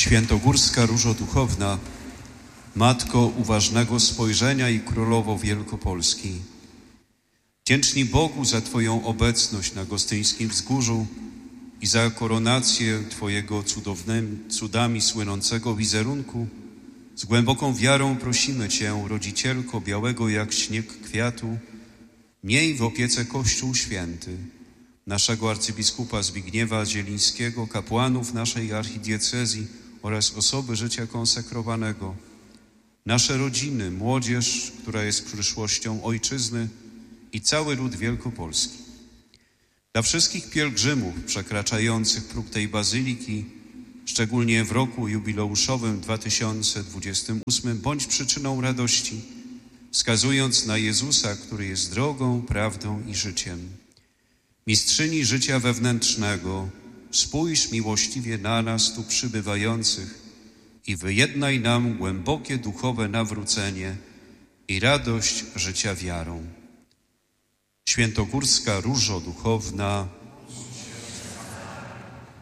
Świętogórska Różo Duchowna, Matko uważnego spojrzenia i Królowo Wielkopolski, wdzięczni Bogu za Twoją obecność na Gostyńskim Wzgórzu i za koronację Twojego cudami słynącego wizerunku, z głęboką wiarą prosimy Cię, Rodzicielko białego jak śnieg kwiatu, miej w opiece Kościół Święty, naszego arcybiskupa Zbigniewa Zielińskiego, kapłanów naszej archidiecezji oraz osoby życia konsekrowanego, nasze rodziny, młodzież, która jest przyszłością Ojczyzny i cały lud wielkopolski. Dla wszystkich pielgrzymów przekraczających próg tej bazyliki, szczególnie w roku jubileuszowym 2028, bądź przyczyną radości, wskazując na Jezusa, który jest drogą, prawdą i życiem. Mistrzyni życia wewnętrznego, spójrz miłościwie na nas tu przybywających i wyjednaj nam głębokie duchowe nawrócenie i radość życia wiarą. Świętogórska Różo Duchowna,